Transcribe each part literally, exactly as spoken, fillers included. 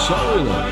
isso, olha.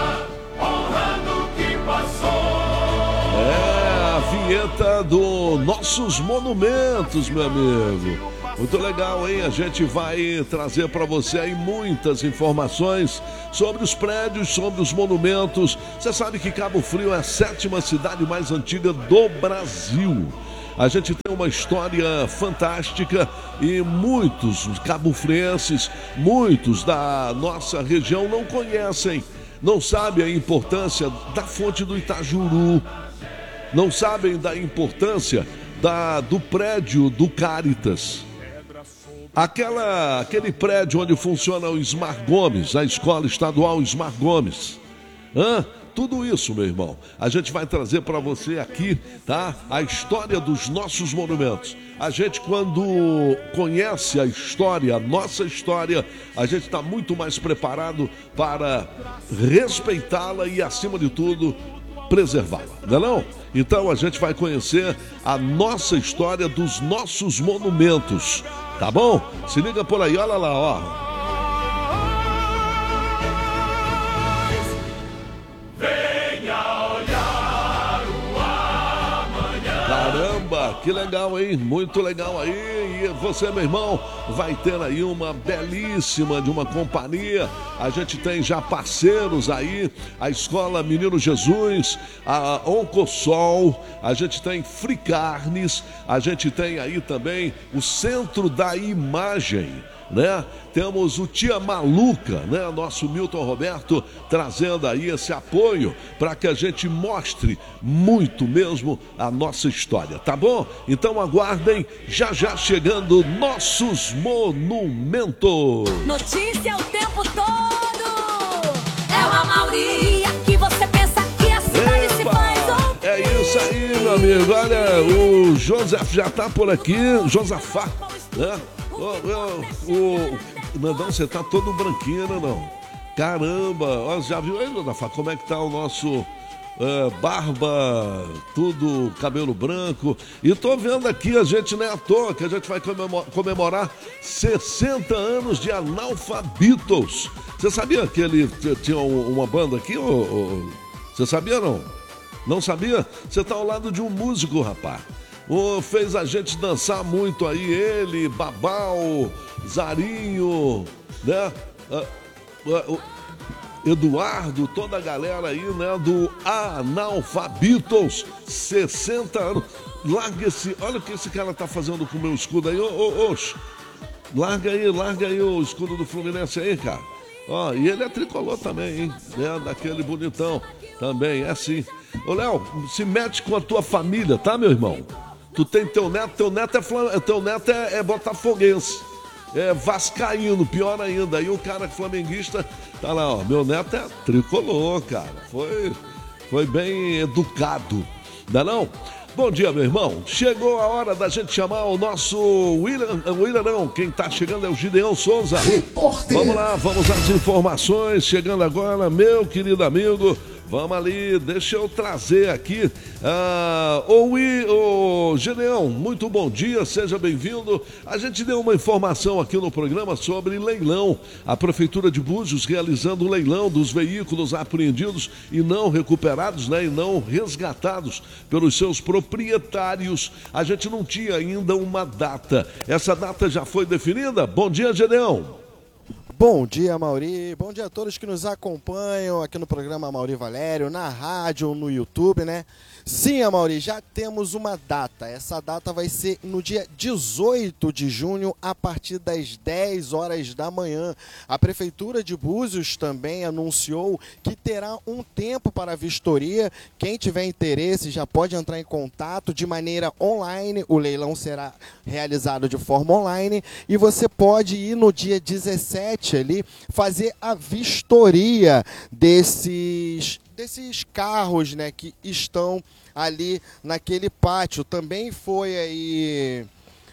É a vinheta do Nossos Monumentos, meu amigo. Muito legal, hein? A gente vai trazer para você aí muitas informações sobre os prédios, sobre os monumentos. Você sabe que Cabo Frio é a sétima cidade mais antiga do Brasil. A gente tem uma história fantástica e muitos cabofrienses, muitos da nossa região não conhecem, não sabem a importância da fonte do Itajuru, não sabem da importância da, do prédio do Caritas. Aquela, aquele prédio onde funciona o Ismar Gomes, a escola estadual Ismar Gomes. Hã? Tudo isso, meu irmão, a gente vai trazer para você aqui, tá? A história dos nossos monumentos. A gente, quando conhece a história, a nossa história, a gente está muito mais preparado para respeitá-la e, acima de tudo, preservá-la, não é não? Então a gente vai conhecer a nossa história dos nossos monumentos, tá bom? Se liga por aí, olha lá, ó. Caramba, que legal, hein? Muito legal aí. E você, meu irmão, vai ter aí uma belíssima de uma companhia. A gente tem já parceiros aí, a Escola Menino Jesus, a Oncosol, a gente tem Free Carnes, a gente tem aí também o Centro da Imagem, né? Temos o Tia Maluca, né? Nosso Milton Roberto trazendo aí esse apoio para que a gente mostre muito mesmo a nossa história, tá bom? Então aguardem, já já chegando nossos monumentos. Notícia o tempo todo. É o Amauri que você pensa que a cidade Epa, se faz ou... É isso aí, meu amigo. Olha, o Joseph já tá por aqui, Josafá, né? O, o, o Nandão, você tá todo branquinho, né, não? Caramba, ó, já viu aí, Josafá, como é que tá o nosso uh, barba, tudo, cabelo branco? E tô vendo aqui, a gente não é à toa, que a gente vai comemorar sessenta anos de Analfabeatles. Você sabia que ele tinha uma banda aqui? Ou, ou, você sabia, não? Não sabia? Você tá ao lado de um músico, rapaz. Oh, fez a gente dançar muito aí, ele, Babau, Zarinho, né? Uh, uh, uh, Eduardo, toda a galera aí, né? Do Analfabeatles, sessenta anos. Larga esse, olha o que esse cara tá fazendo com o meu escudo aí, ô, ô, ô, larga aí, larga aí o escudo do Fluminense aí, cara. Ó, e ele é tricolor também, hein? Né? Daquele bonitão também, é assim. Ô, Léo, se mete com a tua família, tá, meu irmão? Tu tem teu neto, teu neto é, flam... teu neto é, é botafoguense, é vascaíno, pior ainda. Aí o cara flamenguista tá lá, ó, meu neto é tricolor, cara. Foi, foi bem educado, não é não? Bom dia, meu irmão. Chegou a hora da gente chamar o nosso William, William não, quem tá chegando é o Gideão Souza. Repórter. Vamos lá, vamos às informações. Chegando agora, meu querido amigo. Vamos ali, deixa eu trazer aqui uh, o, o Gideão, muito bom dia, seja bem-vindo. A gente deu uma informação aqui no programa sobre leilão. A Prefeitura de Búzios realizando o leilão dos veículos apreendidos e não recuperados, né, e não resgatados pelos seus proprietários. A gente não tinha ainda uma data. Essa data já foi definida? Bom dia, Gideão. Bom dia, Mauri. Bom dia a todos que nos acompanham aqui no programa Mauri Valério, na rádio, no YouTube, né? Sim, Mauri, já temos uma data. Essa data vai ser no dia dezoito de junho, a partir das dez horas da manhã. A Prefeitura de Búzios também anunciou que terá um tempo para a vistoria. Quem tiver interesse já pode entrar em contato de maneira online. O leilão será realizado de forma online e você pode ir no dia dezessete ali fazer a vistoria desses desses carros, né, que estão ali naquele pátio. Também foi aí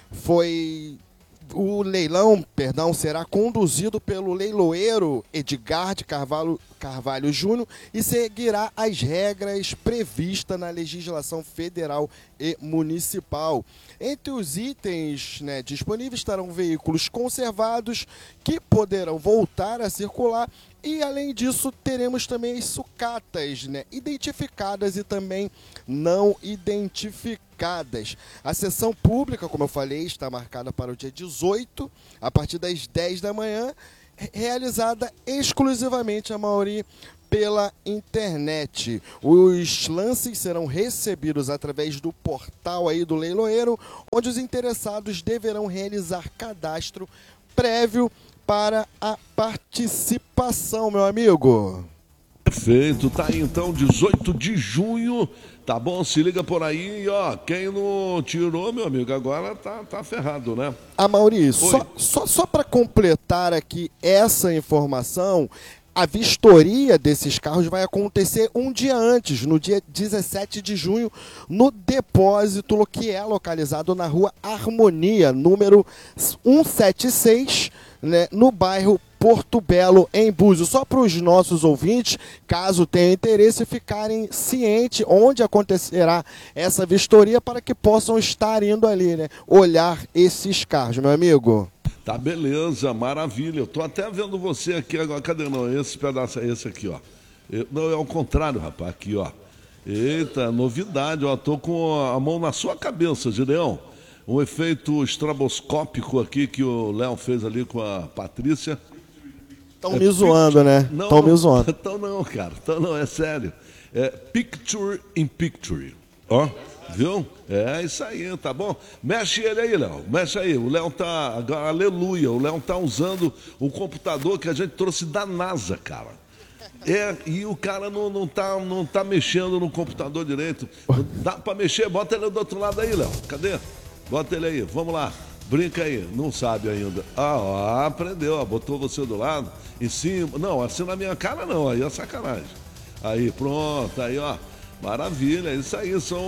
foi o leilão, perdão, será conduzido pelo leiloeiro Edgar de Carvalho, Carvalho Júnior e seguirá as regras previstas na legislação federal e municipal. Entre os itens, né, disponíveis estarão veículos conservados que poderão voltar a circular E além disso, teremos também as sucatas, né, identificadas e também não identificadas. A sessão pública, como eu falei, está marcada para o dia dezoito, a partir das dez da manhã, realizada exclusivamente, Amaury, pela internet. Os lances serão recebidos através do portal aí do leiloeiro, onde os interessados deverão realizar cadastro prévio para a participação, meu amigo. Perfeito, tá aí então, dezoito de junho, tá bom? Se liga por aí, ó, quem não tirou, meu amigo, agora tá, tá ferrado, né? Amaury, só, só, só para completar aqui essa informação, a vistoria desses carros vai acontecer um dia antes, no dia dezessete de junho, no depósito que é localizado na rua Harmonia, número cento e setenta e seis, né, no bairro Porto Belo, em Búzios. Só para os nossos ouvintes, caso tenham interesse, ficarem cientes onde acontecerá essa vistoria para que possam estar indo ali, né, olhar esses carros, meu amigo. Tá, beleza, maravilha. Eu tô até vendo você aqui agora. Cadê? Não, esse pedaço é esse aqui, ó. Eu, não, é ao contrário, rapaz. Aqui, ó. Eita, novidade, ó. Tô com a mão na sua cabeça, Gideão. Um efeito estroboscópico aqui que o Léo fez ali com a Patrícia. Estão é me zoando, né? Estão me zoando. Então não, cara. Então não, é sério. É Picture in Picture. Ó. Viu? É isso aí, tá bom? Mexe ele aí, Léo. Mexe aí. O Léo tá. Aleluia. O Léo tá usando o computador que a gente trouxe da NASA, cara. É, e o cara não, não, tá, não tá mexendo no computador direito. Dá pra mexer? Bota ele do outro lado aí, Léo. Cadê? Bota ele aí. Vamos lá. Brinca aí. Não sabe ainda. Ah, ó, aprendeu. Ó, botou você do lado. Em cima. Não, assim na minha cara não. Aí é sacanagem. Aí, pronto. Aí, ó. Maravilha, isso aí são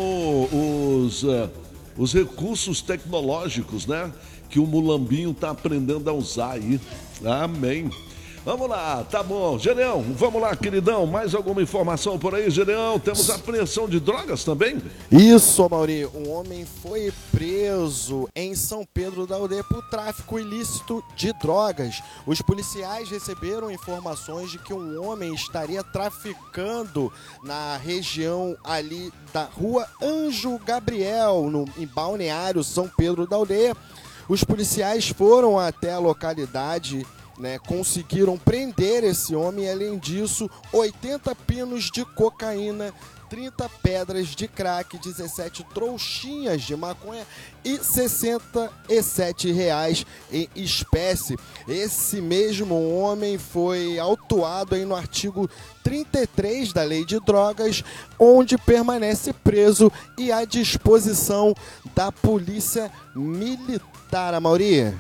os, uh, os recursos tecnológicos, né? Que o Mulambinho tá aprendendo a usar aí. Amém. Vamos lá, tá bom. Gedeão, vamos lá, queridão. Mais alguma informação por aí, Gedeão? Temos apreensão de drogas também? Isso, Amaury. Um homem foi preso em São Pedro da Aldeia por tráfico ilícito de drogas. Os policiais receberam informações de que um homem estaria traficando na região ali da rua Anjo Gabriel, no, em Balneário São Pedro da Aldeia. Os policiais foram até a localidade, né, conseguiram prender esse homem e, além disso, oitenta pinos de cocaína, trinta pedras de crack, dezessete trouxinhas de maconha e sessenta e sete reais em espécie. Esse mesmo homem foi autuado aí no artigo trinta e três da Lei de Drogas, onde permanece preso e à disposição da Polícia Militar, Amaury.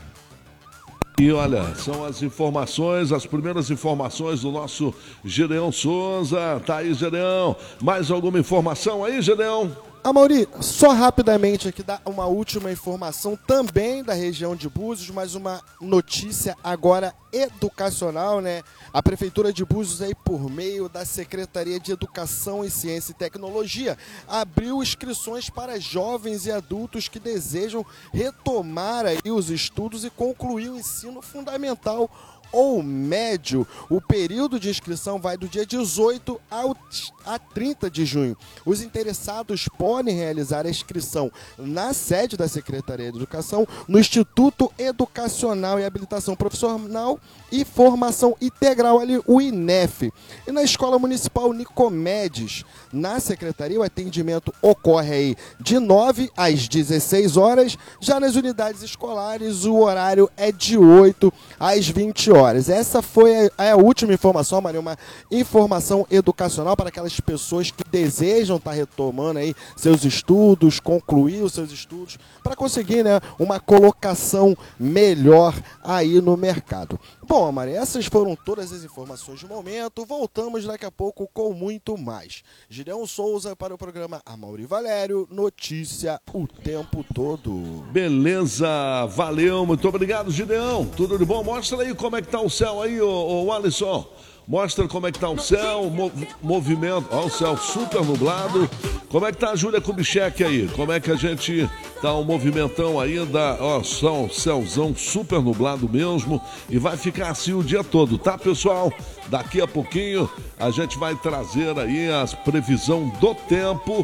E olha, são as informações, as primeiras informações do nosso Gedeão Souza. Tá aí, Gedeão. Mais alguma informação aí, Gedeão? Amaury, só rapidamente aqui dar uma última informação também da região de Búzios, mas uma notícia agora educacional, né? A Prefeitura de Búzios, aí, por meio da Secretaria de Educação e Ciência e Tecnologia, abriu inscrições para jovens e adultos que desejam retomar aí os estudos e concluir o ensino fundamental ou médio. O período de inscrição vai do dia dezoito ao, a trinta de junho. Os interessados podem realizar a inscrição na sede da Secretaria de Educação, no Instituto Educacional e Habilitação Profissional e Formação Integral, ali, o INEF. E na Escola Municipal Nicomedes, na Secretaria, o atendimento ocorre aí de nove às dezesseis horas. Já nas unidades escolares, o horário é de oito às vinte horas. Essa foi a, a última informação, Maria, uma informação educacional para aquelas pessoas que desejam estar retomando aí seus estudos, concluir os seus estudos, para conseguir, né, uma colocação melhor aí no mercado. Bom, Maria, essas foram todas as informações do momento. Voltamos daqui a pouco com muito mais. Gideão Souza para o programa Amaury Valério, notícia o tempo todo. Beleza, valeu, muito obrigado, Gideão. Tudo de bom? Mostra aí como é que tá o céu aí, ô, ô Alisson. Mostra como é que tá o céu, mov movimento. Ó, o céu super nublado. Como é que tá a Júlia Kubitschek aí? Como é que a gente tá um movimentão ainda? Ó, só um céuzão super nublado mesmo e vai ficar assim o dia todo, tá, pessoal? Daqui a pouquinho a gente vai trazer aí as previsão do tempo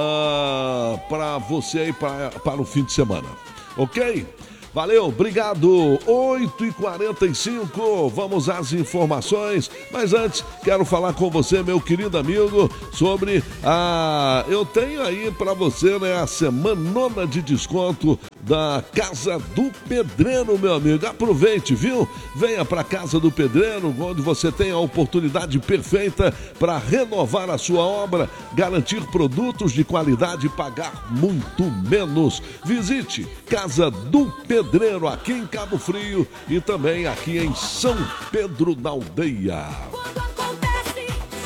uh, para você aí pra, para o fim de semana, ok? Valeu, obrigado, oito e quarenta e cinco, vamos às informações, mas antes quero falar com você, meu querido amigo, sobre a... eu tenho aí para você, né, a semanona de desconto da Casa do Pedreiro, meu amigo, aproveite, viu? Venha para a Casa do Pedreiro, onde você tem a oportunidade perfeita para renovar a sua obra, garantir produtos de qualidade e pagar muito menos. Visite Casa do Pedreiro. Pedreiro, aqui em Cabo Frio e também aqui em São Pedro da Aldeia. Quando acontece,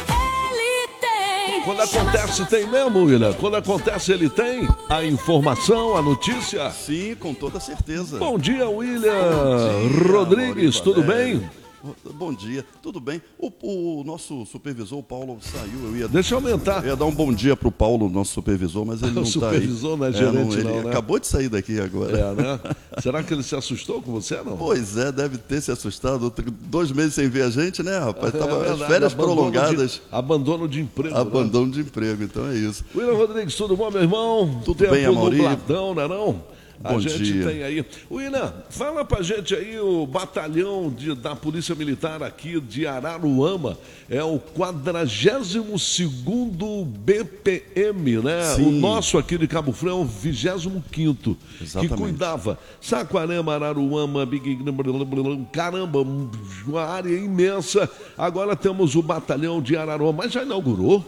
ele tem. Quando acontece, tem mesmo, William? Quando acontece, ele tem a informação, a notícia? Sim, com toda certeza. Bom dia, William Bom dia, Rodrigues, tudo bem? Bom dia, tudo bem? O, o nosso supervisor, o Paulo, saiu. Eu ia, Deixa eu aumentar. Eu ia dar um bom dia pro Paulo, nosso supervisor, mas ele não está aí. O supervisor não é gerente, é, não, não, ele né? acabou de sair daqui agora. É, né? Será que ele se assustou com você, não? Pois é, deve ter se assustado. Dois meses sem ver a gente, né, rapaz? Tava é as férias abandono prolongadas. De, abandono de emprego. Abandono né? de emprego, então é isso. William Rodrigues, tudo bom, meu irmão? Tudo Tempo bem, Amaury? nubladão, não é não? Bom a gente dia. tem aí. William, fala pra gente aí, o batalhão de, da Polícia Militar aqui de Araruama é o quadragésimo segundo B P M, né? Sim. O nosso aqui de Cabo Frio é o vigésimo quinto, que Exatamente. cuidava Saquarema, Araruama, Big... caramba, uma área imensa. Agora temos o batalhão de Araruama, mas já inaugurou?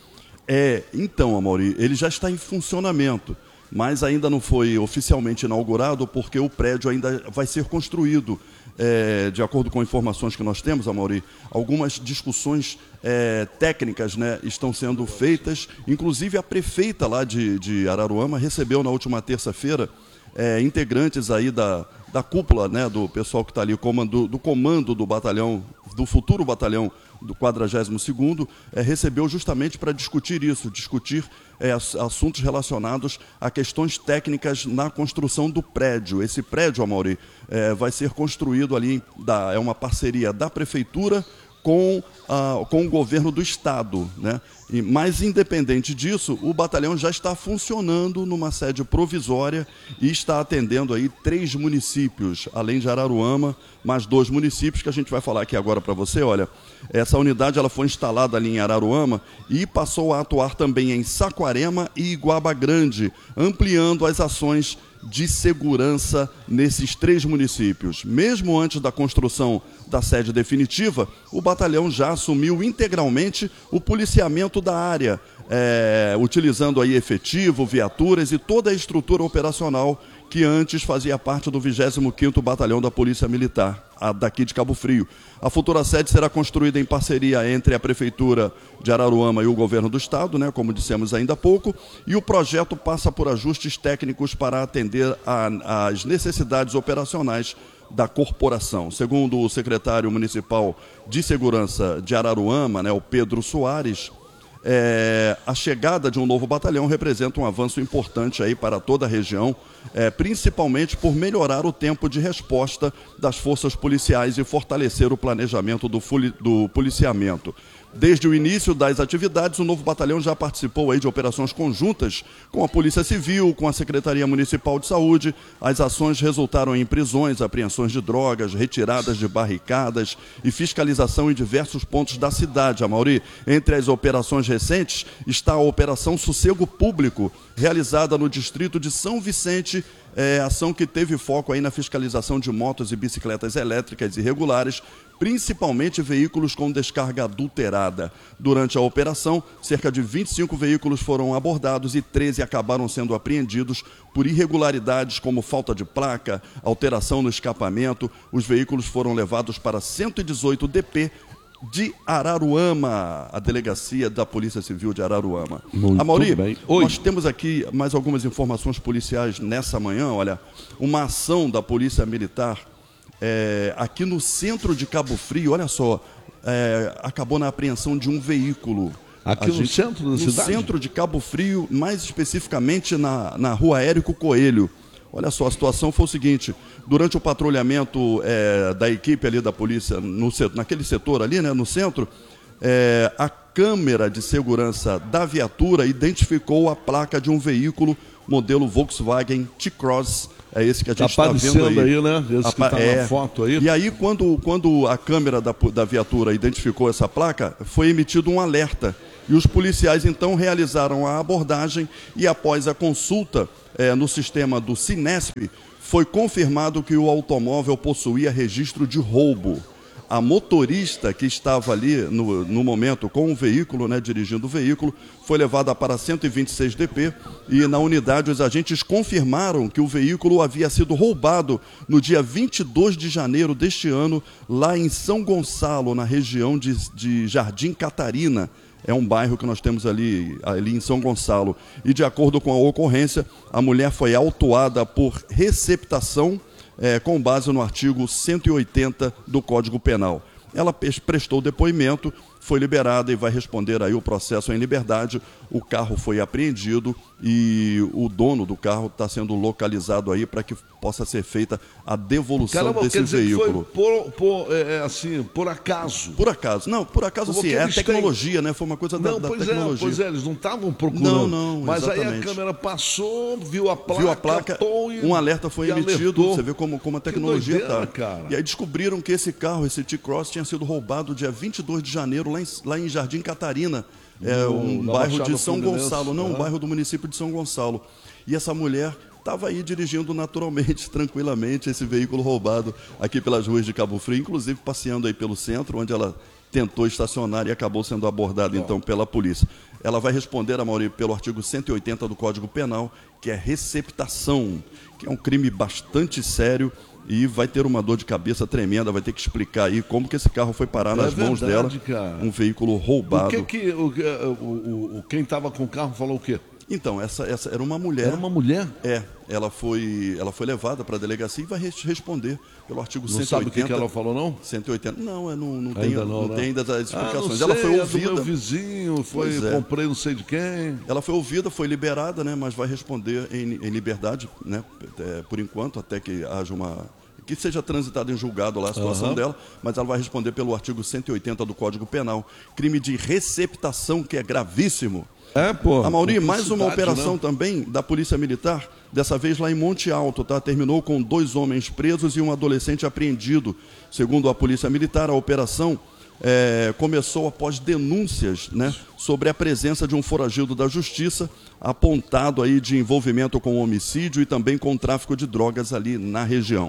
É, então, Amaury, ele já está em funcionamento, mas ainda não foi oficialmente inaugurado porque o prédio ainda vai ser construído. É, de acordo com informações que nós temos, Amaury, algumas discussões é, técnicas, né, estão sendo feitas. Inclusive a prefeita lá de, de Araruama recebeu na última terça-feira é, integrantes aí da, da cúpula, né, do pessoal que está ali, comando, do comando do batalhão, do futuro batalhão do quadragésimo segundo, é, recebeu justamente para discutir isso, discutir é, assuntos relacionados a questões técnicas na construção do prédio. Esse prédio, Amaury, é, vai ser construído ali, da, é uma parceria da prefeitura com, a, com o governo do estado, né? E, mas, independente disso, o batalhão já está funcionando numa sede provisória e está atendendo aí três municípios, além de Araruama, mais dois municípios que a gente vai falar aqui agora para você. Olha, essa unidade ela foi instalada ali em Araruama e passou a atuar também em Saquarema e Iguaba Grande, ampliando as ações de segurança nesses três municípios. Mesmo antes da construção da sede definitiva, o batalhão já assumiu integralmente o policiamento da área, é, utilizando aí efetivo, viaturas e toda a estrutura operacional que antes fazia parte do vigésimo quinto Batalhão da Polícia Militar, a daqui de Cabo Frio. A futura sede será construída em parceria entre a Prefeitura de Araruama e o Governo do Estado, né, como dissemos ainda há pouco, e o projeto passa por ajustes técnicos para atender às necessidades operacionais da corporação. Segundo o secretário municipal de segurança de Araruama, né, o Pedro Soares, É, a chegada de um novo batalhão representa um avanço importante aí para toda a região, é, principalmente por melhorar o tempo de resposta das forças policiais e fortalecer o planejamento do, do policiamento. Desde o início das atividades, o novo batalhão já participou aí de operações conjuntas com a Polícia Civil, com a Secretaria Municipal de Saúde. As ações resultaram em prisões, apreensões de drogas, retiradas de barricadas e fiscalização em diversos pontos da cidade, Amaury. Entre as operações recentes está a Operação Sossego Público, realizada no distrito de São Vicente, é, ação que teve foco aí na fiscalização de motos e bicicletas elétricas irregulares, principalmente veículos com descarga adulterada. Durante a operação, cerca de vinte e cinco veículos foram abordados e treze acabaram sendo apreendidos por irregularidades como falta de placa, alteração no escapamento. Os veículos foram levados para cento e dezoito D P de Araruama, a delegacia da Polícia Civil de Araruama. Muito Amaury, bem. Oi. Nós temos aqui mais algumas informações policiais nessa manhã. Olha, uma ação da Polícia Militar é, aqui no centro de Cabo Frio, olha só, é, acabou na apreensão de um veículo. Aqui no centro da no cidade? No centro de Cabo Frio, mais especificamente na, na rua Érico Coelho. Olha só, a situação foi o seguinte, durante o patrulhamento é, da equipe ali da polícia, no, naquele setor ali, né, no centro, é, a câmera de segurança da viatura identificou a placa de um veículo modelo Volkswagen T-Cross. É esse que a gente está tá vendo aí. aí, né? Esse Apa que está é. na foto aí. E aí, quando, quando a câmera da, da viatura identificou essa placa, foi emitido um alerta. E os policiais, então, realizaram a abordagem e, após a consulta é, no sistema do Sinesp, foi confirmado que o automóvel possuía registro de roubo. A motorista que estava ali no, no momento com o veículo, né, dirigindo o veículo, foi levada para cento e vinte e seis D P e na unidade os agentes confirmaram que o veículo havia sido roubado no dia vinte e dois de janeiro deste ano, lá em São Gonçalo, na região de, de Jardim Catarina. É um bairro que nós temos ali, ali em São Gonçalo. E de acordo com a ocorrência, a mulher foi autuada por receptação, É, com base no artigo cento e oitenta do Código Penal. Ela prestou depoimento, foi liberada e vai responder aí o processo em liberdade. O carro foi apreendido e o dono do carro está sendo localizado aí para que possa ser feita a devolução Caramba, desse quer dizer veículo. Que foi por, por, é, assim, por acaso. Por acaso. Não, por acaso sim, é a tecnologia, têm... né? Foi uma coisa da, não, da pois tecnologia. É, pois é, eles não estavam procurando. Não, não, mas exatamente. aí a câmera passou, viu a placa, viu a placa, e, um alerta foi emitido, alertou. Você vê como, como a tecnologia está. Cara. E aí descobriram que esse carro, esse T-Cross, tinha sido roubado dia vinte e dois de janeiro, lá em, lá em Jardim Catarina, é, um no, bairro de São Fluminense. Gonçalo, não, uhum. um bairro do município de São Gonçalo. E essa mulher estava aí dirigindo naturalmente, tranquilamente, esse veículo roubado aqui pelas ruas de Cabo Frio, inclusive passeando aí pelo centro, onde ela tentou estacionar e acabou sendo abordada, então, pela polícia. Ela vai responder, Amaury, pelo artigo cento e oitenta do Código Penal, que é receptação, que é um crime bastante sério e vai ter uma dor de cabeça tremenda, vai ter que explicar aí como que esse carro foi parar nas é mãos verdade, dela, cara. um veículo roubado. O que que, o, o, o, quem estava com o carro falou o quê? Então, essa, essa era uma mulher. Era uma mulher? É, ela foi, ela foi levada para a delegacia e vai res- responder pelo artigo Não cento e sabe oitenta. o que, que ela falou, não? cento e oitenta. Não, é, não, não, Ainda tem, não, não, né? tem ainda as Ah, explicações. não ela sei, foi é do ouvida. meu vizinho, foi, Pois é. comprei não sei de quem. Ela foi ouvida, foi liberada, né, mas vai responder em, em liberdade, né, é, por enquanto, até que haja uma... que seja transitada em julgado lá a situação Uhum. dela, mas ela vai responder pelo artigo cento e oitenta do Código Penal. Crime de receptação, que é gravíssimo. É, pô. Amaury, mais uma operação né? também da Polícia Militar, dessa vez lá em Monte Alto, tá? Terminou com dois homens presos e um adolescente apreendido. Segundo a Polícia Militar, a operação é, começou após denúncias, né, sobre a presença de um foragido da Justiça, apontado aí de envolvimento com homicídio e também com tráfico de drogas ali na região.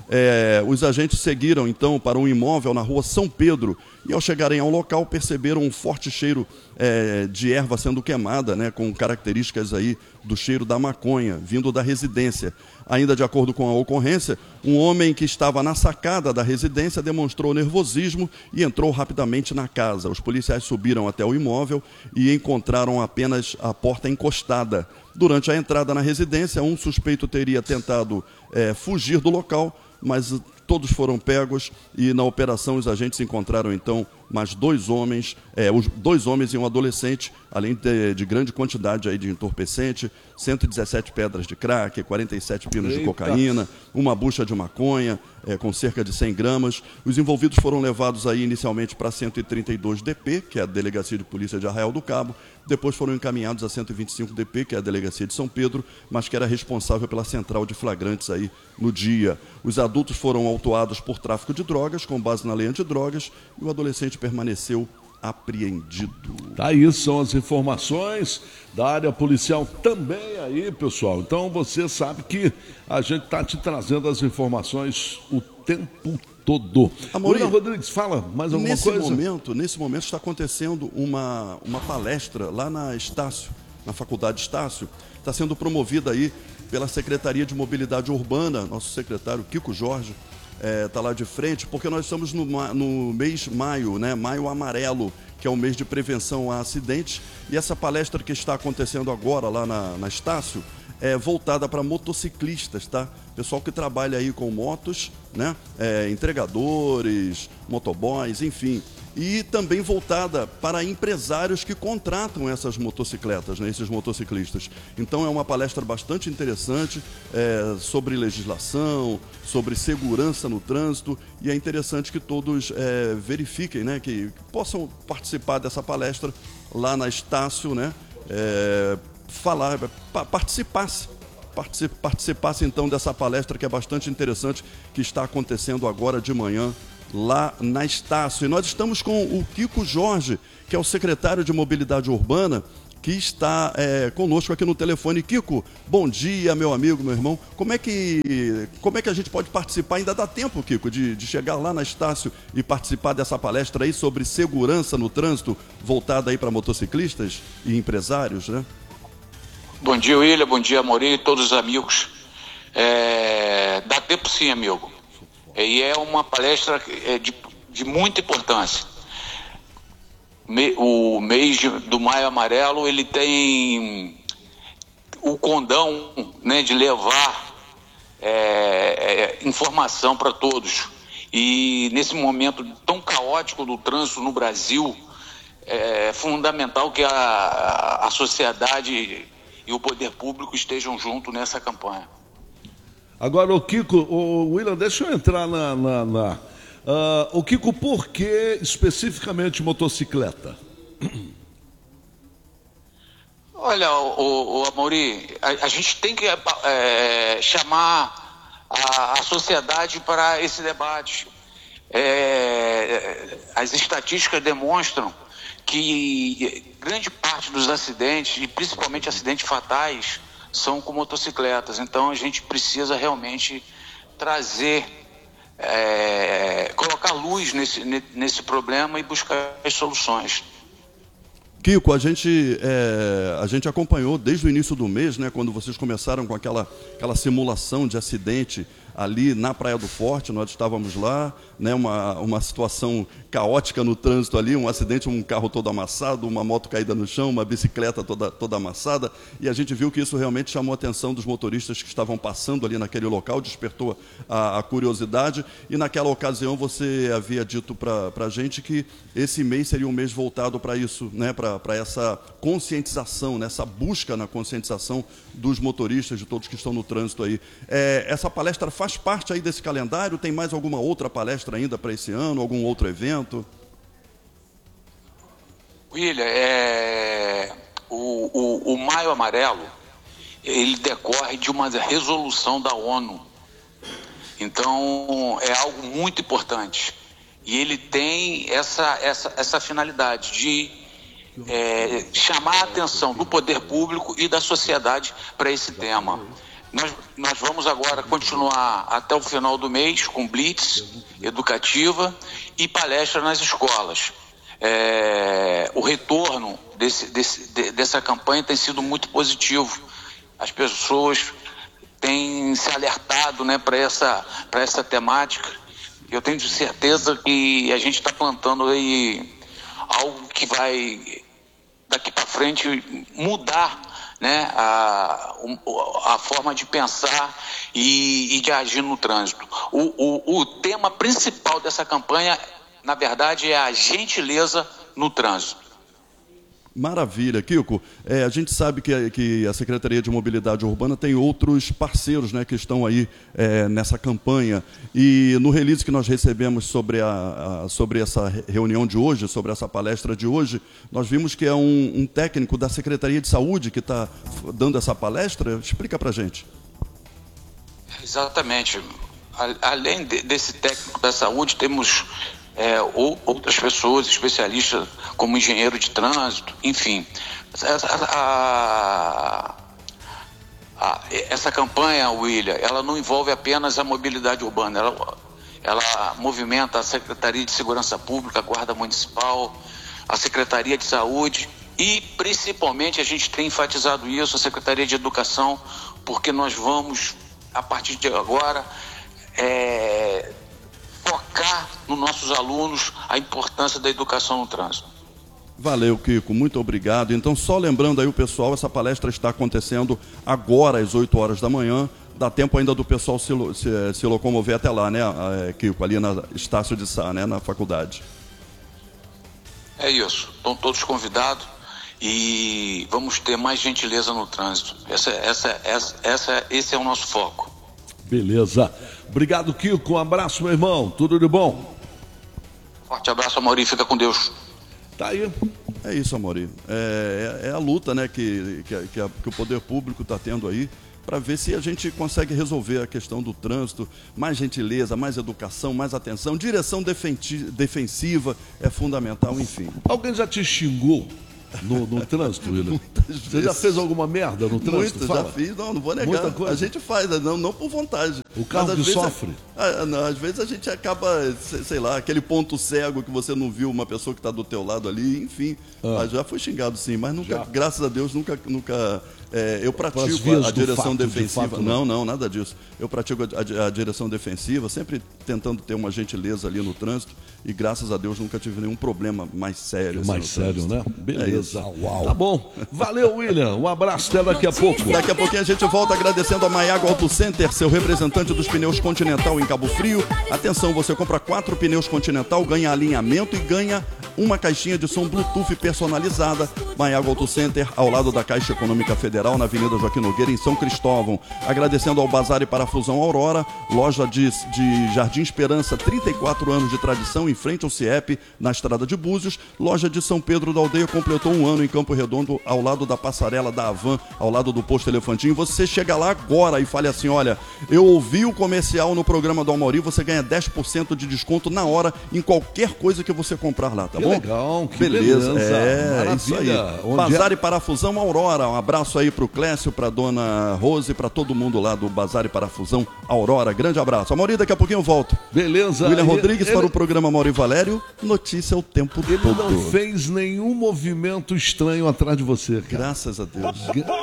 É, os agentes seguiram então para um imóvel na rua São Pedro e ao chegarem ao local perceberam um forte cheiro é, de erva sendo queimada, né, com características aí do cheiro da maconha vindo da residência. Ainda de acordo com a ocorrência, um homem que estava na sacada da residência demonstrou nervosismo e entrou rapidamente na casa. Os policiais subiram até o imóvel e encontraram apenas a porta encostada. Durante a entrada na residência, um suspeito teria tentado é, fugir do local, mas todos foram pegos e na operação os agentes encontraram então mais dois homens, é, os dois homens e um adolescente, além de, de grande quantidade aí de entorpecente, cento e dezessete pedras de crack, quarenta e sete pinos Eita. de cocaína, uma bucha de maconha é, com cerca de cem gramas. Os envolvidos foram levados aí inicialmente para cento e trinta e dois D P, que é a Delegacia de Polícia de Arraial do Cabo, depois foram encaminhados a cento e vinte e cinco D P, que é a Delegacia de São Pedro, mas que era responsável pela central de flagrantes aí no dia. Os adultos foram autuados por tráfico de drogas, com base na lei antidrogas, e o adolescente permaneceu apreendido. Tá aí, são as informações da área policial também aí, pessoal. Então você sabe que a gente tá te trazendo as informações o tempo todo. Amaury, William Rodrigues, fala mais alguma nesse coisa? Momento, nesse momento está acontecendo uma, uma palestra lá na Estácio, na Faculdade Estácio. Está sendo promovida aí pela Secretaria de Mobilidade Urbana, nosso secretário Kiko Jorge, está é, lá de frente, porque nós estamos no, no mês maio, né? Maio amarelo, que é o mês de prevenção a acidentes, e essa palestra que está acontecendo agora lá na, na Estácio é voltada para motociclistas, tá? Pessoal que trabalha aí com motos, né? É, entregadores, motoboys, enfim. e também voltada para empresários que contratam essas motocicletas, né, esses motociclistas. Então é uma palestra bastante interessante é, sobre legislação, sobre segurança no trânsito, e é interessante que todos é, verifiquem, né, que possam participar dessa palestra lá na Estácio, né, é, falar, participasse. Participasse então dessa palestra que é bastante interessante, que está acontecendo agora de manhã lá na Estácio. E nós estamos com o Kiko Jorge, que é o secretário de Mobilidade Urbana, que está é, conosco aqui no telefone. Kiko, bom dia, meu amigo, meu irmão. Como é que, como é que a gente pode participar? Ainda dá tempo, Kiko, de, de chegar lá na Estácio e participar dessa palestra aí sobre segurança no trânsito, voltada aí para motociclistas e empresários, né? Bom dia, William. Bom dia, Amaury, todos os amigos. É, dá tempo sim, amigo. E é uma palestra de, de muita importância. Me, o mês de, do Maio Amarelo, ele tem o condão, né, de levar é, é, informação para todos. E nesse momento tão caótico do trânsito no Brasil, é fundamental que a, a sociedade e o poder público estejam juntos nessa campanha. Agora, o Kiko, o William, deixa eu entrar na... na, na uh, o Kiko, por que especificamente motocicleta? Olha, o, o Amaury, a, a gente tem que é, chamar a, a sociedade para esse debate. É, as estatísticas demonstram que grande parte dos acidentes, e principalmente acidentes fatais, são com motocicletas. Então a gente precisa realmente trazer, é, colocar luz nesse, nesse problema e buscar as soluções. Kiko, a gente, é, a gente acompanhou desde o início do mês, né, quando vocês começaram com aquela, aquela simulação de acidente ali na Praia do Forte. Nós estávamos lá, né, uma, uma situação caótica no trânsito ali, um acidente, um carro todo amassado, uma moto caída no chão, uma bicicleta toda, toda amassada, e a gente viu que isso realmente chamou a atenção dos motoristas que estavam passando ali naquele local, despertou a, a curiosidade, e naquela ocasião você havia dito para a gente que esse mês seria um mês voltado para isso, né, para essa conscientização, né, essa busca na conscientização dos motoristas, de todos que estão no trânsito aí. É, essa palestra faz parte aí desse calendário? Tem mais alguma outra palestra ainda para esse ano, algum outro evento? William, é, o, o, o Maio Amarelo, ele decorre de uma resolução da ONU. Então, é algo muito importante. E ele tem essa, essa, essa finalidade de é, chamar a atenção do poder público e da sociedade para esse tema. Nós, nós vamos agora continuar até o final do mês com blitz educativa e palestra nas escolas. É, o retorno desse, desse, de, dessa campanha tem sido muito positivo. As pessoas têm se alertado, né, para essa, para essa temática. Eu tenho certeza que a gente está plantando aí algo que vai, daqui para frente, mudar, né, a, a forma de pensar e, e de agir no trânsito. O, o, o tema principal dessa campanha, na verdade, é a gentileza no trânsito. Maravilha, Kiko. É, a gente sabe que a, que a Secretaria de Mobilidade Urbana tem outros parceiros, né, que estão aí é, nessa campanha. E no release que nós recebemos sobre, a, a, sobre essa reunião de hoje, sobre essa palestra de hoje, nós vimos que é um, um técnico da Secretaria de Saúde que está dando essa palestra. Explica para a gente. Exatamente. Além de, desse técnico da saúde, temos... É, ou outras pessoas, especialistas como engenheiro de trânsito, enfim. A, a, a, essa campanha, William, ela não envolve apenas a mobilidade urbana, ela, ela movimenta a Secretaria de Segurança Pública, a Guarda Municipal, a Secretaria de Saúde e, principalmente, a gente tem enfatizado isso, a Secretaria de Educação, porque nós vamos, a partir de agora, é, focar nos nossos alunos a importância da educação no trânsito. Valeu, Kiko, muito obrigado. Então, só lembrando aí o pessoal, essa palestra está acontecendo agora às oito horas da manhã. Dá tempo ainda do pessoal se, se, se locomover até lá, né, Kiko, ali na Estácio de Sá, né, na faculdade. É isso. Estão todos convidados e vamos ter mais gentileza no trânsito. Essa, essa, essa, essa, esse é o nosso foco. Beleza. Obrigado, Kiko. Um abraço, meu irmão. Tudo de bom? Forte abraço, Amaury. Fica com Deus. Tá aí. É isso, Amaury. É, é, é a luta, né, que, que, que, a, que o poder público está tendo aí para ver se a gente consegue resolver a questão do trânsito. Mais gentileza, mais educação, mais atenção. Direção defensiva é fundamental, enfim. Alguém já te xingou no, no trânsito, William? Você já fez alguma merda no trânsito? Muitas, já fiz, não, não vou negar. Muita coisa. A gente faz, não, não por vontade. O carro Mas, que às vezes, sofre? É, não, às vezes a gente acaba, sei, sei lá, aquele ponto cego que você não viu uma pessoa que está do teu lado ali, enfim. Ah. Mas já fui xingado sim, mas nunca, já. Graças a Deus, nunca... nunca é, eu pratico a, a direção fato, defensiva. De fato, não, não, nada disso. Eu pratico a, a, a direção defensiva, sempre tentando ter uma gentileza ali no trânsito e graças a Deus nunca tive nenhum problema mais sério. Mais assim, sério, né? Beleza. É Uau. Tá bom. Valeu, William. Um abraço até daqui a pouco. Daqui a pouquinho a gente volta agradecendo a Maiago Auto Center, seu representante dos pneus Continental em Cabo Frio. Atenção, você compra quatro pneus Continental, ganha alinhamento e ganha uma caixinha de som Bluetooth personalizada. Maiago Auto Center, ao lado da Caixa Econômica Federal, na Avenida Joaquim Nogueira, em São Cristóvão. Agradecendo ao Bazar e Parafusão Aurora, loja de, de Jardim Esperança, trinta e quatro anos de tradição, em frente ao C I E P, na Estrada de Búzios. Loja de São Pedro da Aldeia, completou um ano em Campo Redondo, ao lado da passarela da Avan, ao lado do posto Elefantinho. Você chega lá agora e fale assim: olha, eu ouvi o comercial no programa do Amaury, você ganha dez por cento de desconto na hora em qualquer coisa que você comprar lá, tá que bom? Legal, que beleza. beleza. É, maravilha. Isso aí. Onde Bazar é? e Parafusão Aurora, um abraço aí pro Clécio, pra dona Rose, pra todo mundo lá do Bazar e Parafusão Aurora. Grande abraço. Amaury, daqui a pouquinho eu volto. Beleza. William Rodrigues ele... para o programa Amaury Valério. Notícia o tempo ele todo. Ele não fez nenhum movimento estranho atrás de você, cara. Graças a Deus.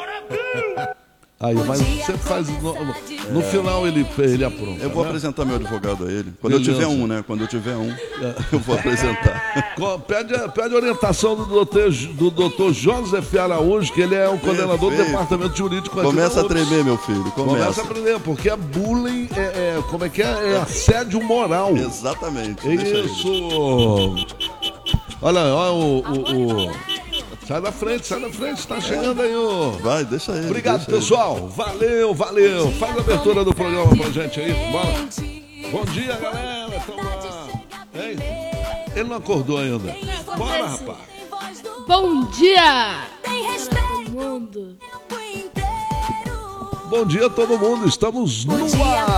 Aí, mas você faz. No, no, no final ele, ele apronta. Eu vou né? apresentar meu advogado a ele. Quando Beleza. eu tiver um, né? Quando eu tiver um, eu vou apresentar. Pede, pede orientação do doutor, do doutor Joseph Araújo, que ele é o coordenador Perfeito. do departamento jurídico. Começa a tremer, meu filho. Começa. Começa a tremer, porque é bullying, é, é, como é que é? É assédio moral. Exatamente. Isso. Olha, olha o... o, o... Sai da frente, sai da frente, tá chegando aí o... Vai, deixa ele. Obrigado, deixa pessoal. Ele. Valeu, valeu. Faz a abertura do programa pra gente aí. Bora. Bom dia, galera. Tamo lá. Hein? Ele não acordou ainda. Bora, rapaz. Bom dia, todo mundo. Bom dia, todo mundo. Estamos no ar.